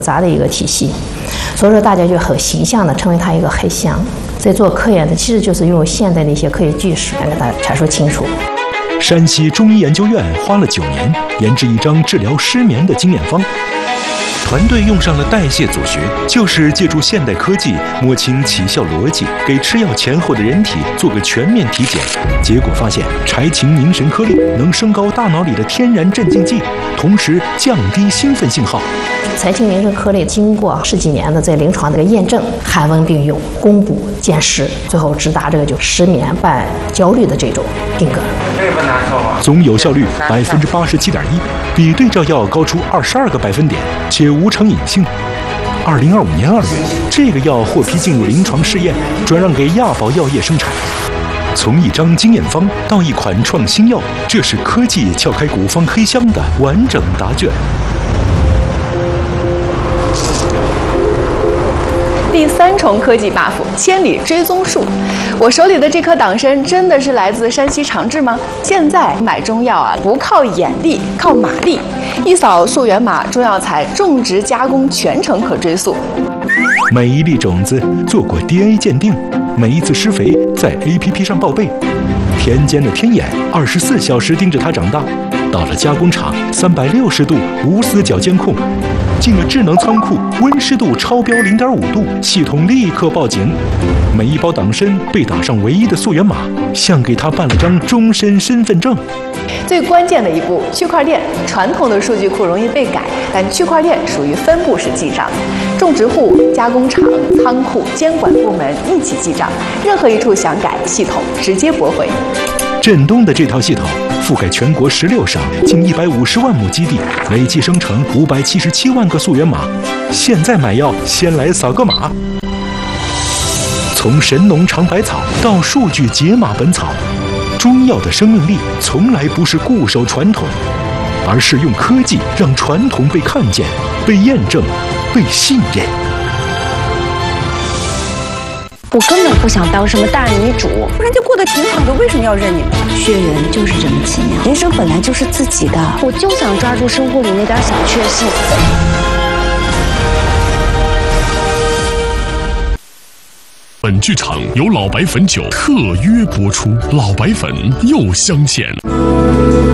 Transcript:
杂的一个体系，所以说大家就很形象的称为它一个黑箱。在做科研的，其实就是用现代的一些科学知识来给大家阐述清楚。 山西中医研究院花了9年研制一张治疗失眠的经验方。团队用上了代谢组学，就是借助现代科技摸清起效逻辑，给吃药前后的人体做个全面体检。结果发现，柴氰凝神颗粒能升高大脑里的天然镇静剂，同时降低兴奋信号。 柴氰凝神颗粒经过10几年的在临床的验证，寒温并用，攻补兼施，最后直达这个就失眠伴焦虑的这种定格。 这个不难受啊。 总有效率87.1%，比对照药高出22个百分点，且无成瘾性。2025年2月，这个药获批进入临床试验，转让给亚宝药业生产。从一张经验方到一款创新药，这是科技撬开古方黑箱的完整答卷。 第3重科技 buff 千里追踪术，我手里的这颗党参真的是来自山西长治吗？现在买中药啊，不靠眼力，靠马力，一扫溯源码，中药材种植加工全程可追溯。 每一粒种子做过 DNA 鉴定，每一次施肥在 APP 上报备。田间的天眼24小时盯着它长大，到了加工厂360度无死角监控。进了智能仓库，温湿度超标0.5度，系统立刻报警。每一包党参被打上唯一的溯源码，像给他办了张终身身份证。 最关键的一步，区块链。传统的数据库容易被改，但区块链属于分布式记账，种植户、加工厂、仓库、监管部门一起记账，任何一处想改，系统直接驳回。 振东的这套系统覆盖全国16省，近150万亩基地，累计生成577万个溯源码。现在买药，先来扫个码。从神农尝百草到数据解码本草，中药的生命力从来不是固守传统，而是用科技让传统被看见、被验证、被信任。 我根本不想当什么大女主， 不然就过得挺好的，为什么要认你们？ 血缘就是这么奇妙， 人生本来就是自己的。 我就想抓住生活里那点小确幸。 本剧场由老白粉酒特约播出，老白粉又镶嵌。